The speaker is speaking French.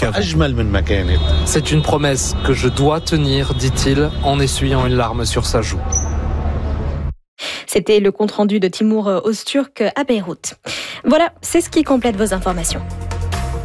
qu'avant. C'est une promesse que je dois tenir, dit-il, en essuyant une larme sur sa joue. C'était le compte-rendu de Timur Öztürk à Beyrouth. Voilà, c'est ce qui complète vos informations.